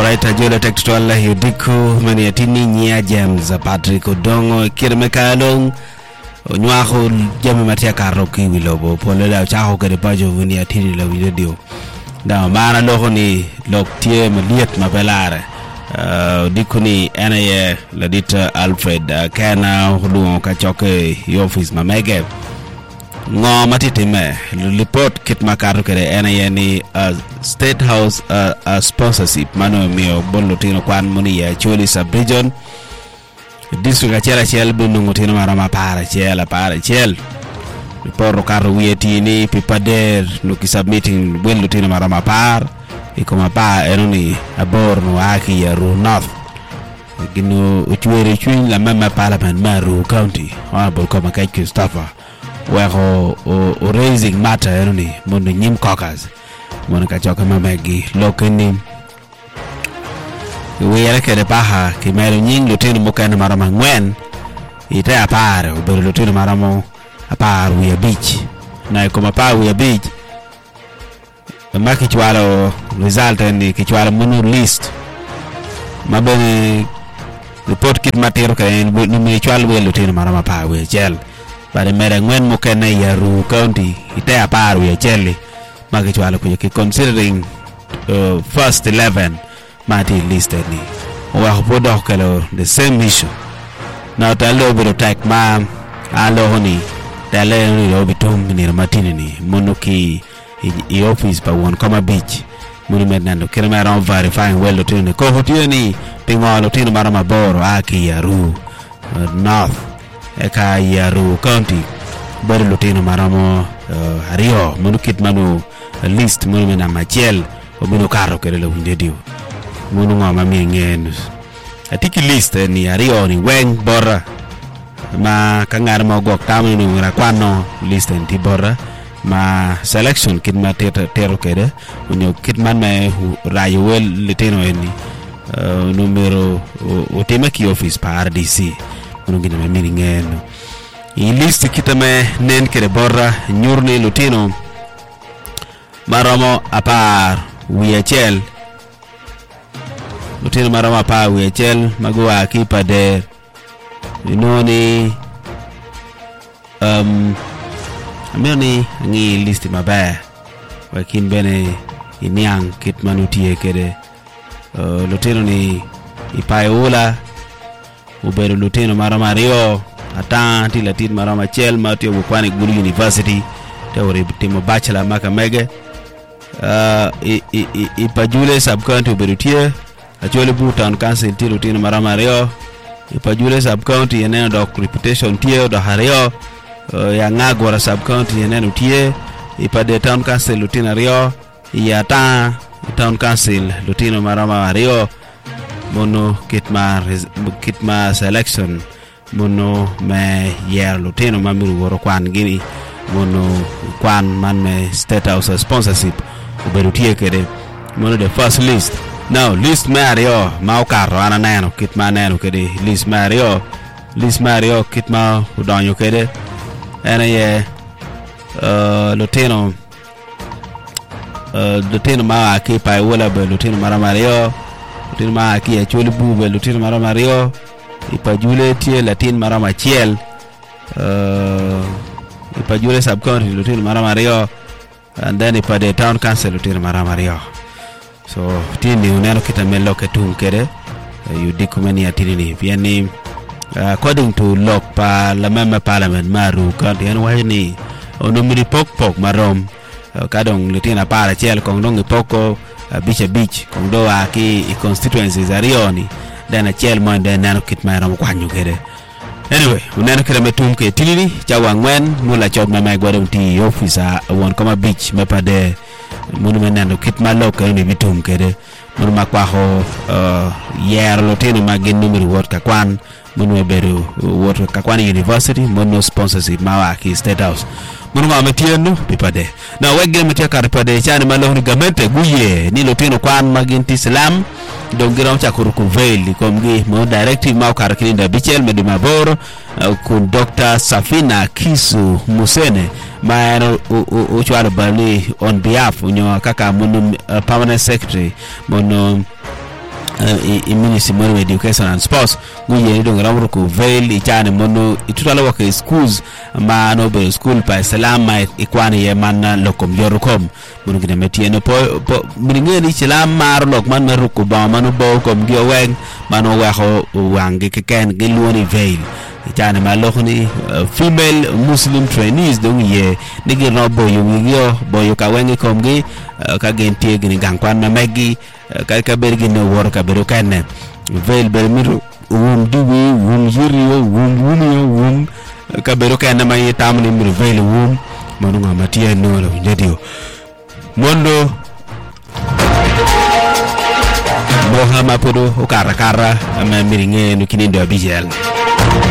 Alright, ajole tekstwala yudiku mani atini nyia James Patrick Odongo kirme kalong onywaho jame matia karo kiwi lobo polela chaho kare pajo vuni atini la video da mara loho ni lok tie maliet mabelare dikuni anaye ladita Alfred kana hudu kachoke office mamege ngo matitime report kit makaru kere anaye ni State House sponsorship mano mio bolo tino kwan muni ya choli sub-region district achela chel bunungu tino marama para chel report karu wietini pipader nuki submitting bolo tino marama par iko mapa enoni abor no aki ya North gino uchwere chwin la mama parliament Maru County honorable kama kai Christopher wero o raising matter enoni mondo nyim caucus mona kachoka mamegi lokeni wiyere kede paha kimero nying lutino mokene marama ngwen ite apare obero lutino maramo apar wiya beach na ikoma pa wiya beach maki chwalo result ni kichwalo mono list mabene report kit matero kaen ni chwalo we lutino marama pa wiya chel bare mere ngwen mokene ya Ru County ite apar wiya cheli maki chwalo kuye considering first 11 mati listed ni wa podo kalo the same issue now talo biro tak ma alo honi tale ni lo bitum ni matini ni monoki i office pa won kama beach muni mednando kirema ron verifying well lo tini ko hotieni pingo lo tini marama boro aki ya Ru North eka ya Ru County bari lo tini maramo hario monukit manu list muni mena machiel obino karo kere lo windedio munu ngoma miengen atiki list ni ario ni weng bora ma kangar mo gok tamu ni rakwano list ni bora ma selection kit ma tero kede unyo kit man me rayo wel liteno eni numero otema ki office pa RDC munu gina me miengen i list kitame nen kede bora nyurni lutino maromo apar wiechel lutino marama pa wiechel magwa kipa de inoni amioni ngi list mabaya wakin bene iniang kit manutie kede lutino ni ipayola ubero lutino marama rio atanti latin marama chel matio bukwani Gulu University teori timo bachelor maka mege ipajule sub-county uberutie achole Bhutan council tiro tino marama rio ipajule sub-county yeneno dok reputation tie do hario ya ngagora sub-county yeneno tie ipade town council lutina rio yata town council lutino marama rio mono kitma selection mono me yer lutino mamiru woro kwan gini mono kwan man me State House sponsorship uberutie kede mono the first list now list Mario maukaro ananeno kitma neno kede list Mario kitma udonyo kede ene ye lutino ma akipa wala be lutino maramario lutino ma aki choli bube lutino maramario ipajule tie latin marama chiel ipajule sub-county lutino maramario and then ipade town council lutino maramario so tini uneno kitamelo ketum kede yudikumeni atini piani according to law pa la mema parliament Maru County en wajni onomiri pok marom kadong litina para chel kongdong poko beach kongdo aki constituencies arioni dana chel mon dana kitmaram kwanyu kede anyway uneno kede metum ke tilini chawa ngwen mula chod mama gwadon ti officer won kama beach mapade munu menendo kitmalo kene bitum kede munu makwaho yer lotino magin numero wot kakwan munu eberu wot kakwan university munu sponsorship mawaki State House munu mametienu pipade na wege metia karipade chani malo ni gamente guye ni lotino kwan magin ti Islam dongiram chakuru kuveil komgi mo directive mau karakinda bichel meduma bor kun Dr. Safina Kisu Musene maano uchwalo bali on behalf unyo kaka munu permanent secretary mono Ministry of Education and Sports nguye dong ramro ku veil ichane mono itutala waka schools ma no be school pa salama ikwani ye man lokom yorukom mono gina metieno po mringeni chilam mar lok man maruku ba mano bo kom gyo weng mano waho wange keken gilwoni veil ichane ma lokni female Muslim trainees dong ye nigi no boyo ka wenge komgi ka gentie gini gangkwan na megi ka bergi no wor ka beru kanne veil bermiru diwi yiri ka beru kanne mai tamni mir veil manu ngamatia no lo nyadio mondo Mohammed podo ukara ama miringe no kinindo abijel